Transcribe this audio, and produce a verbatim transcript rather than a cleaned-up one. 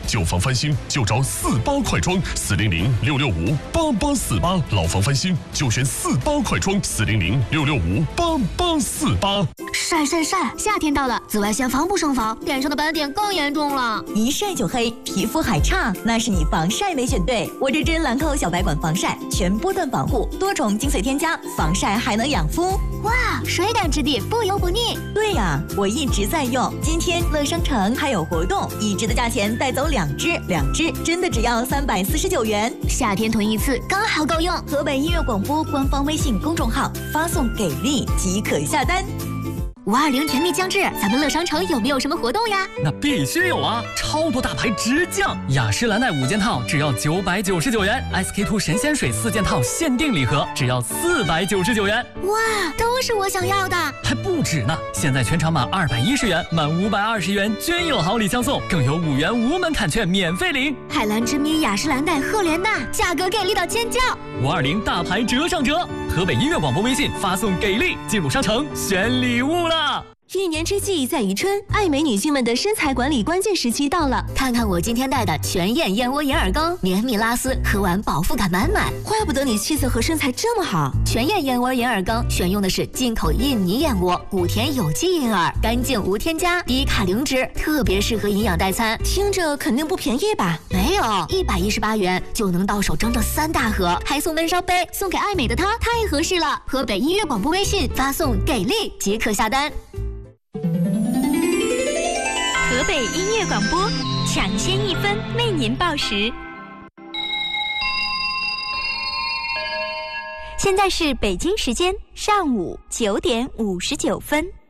旧房翻新就找四八快装，四零零六六五八八四八。老房翻新就选四八快装，四零零六六五八八四八。 晒晒晒！夏天到了，紫外线防不胜防，脸上的斑点更严重了。 一晒就黑，皮肤还差，那是你防晒没选对。我这支兰蔻小白管防晒，全波段防护，多重精髓添加，防晒还能养肤。 哇，水感质地，不油不腻。 对呀，我一直在用。今天乐商城还有活动，一支的价钱带走两支，两支真的只要三百四十九元。 夏天囤一次刚好够用。 河北音乐广播官方微信公众号发送给力即可下单。 五二零甜蜜将至，咱们乐商城有没有什么活动呀？ 那必须有啊！超多大牌直降，雅诗兰黛五件套只要九百九十九元 ，S K two 神仙水四件套限定礼盒只要四百九十九元。 哇，都是我想要的， 还不止呢！现在全场满二百一十元，满五百二十元均有好礼相送，更有五元无门槛券免费领。 海蓝之谜、雅诗兰黛、赫莲娜，价格给力到尖叫！ 五二零大牌折上折，河北音乐广播微信发送给力，进入商城选礼物了。 一年之计在于春，爱美女性们的身材管理关键时期到了。 看看我今天带的全燕燕窝银耳羹，绵密拉丝，喝完饱腹感满满。 怪不得你气色和身材这么好。 全燕燕窝银耳羹选用的是进口印尼燕窝，谷田有机银耳，干净无添加，低卡零脂，特别适合营养代餐。 听着肯定不便宜吧？ 没有，一百一十八元就能到手整整三大盒，还送闷烧杯，送给爱美的她太合适了。河北音乐广播微信发送给力即可下单。 河北音乐广播，抢先一分为您报时。现在是北京时间上午九点五十九分。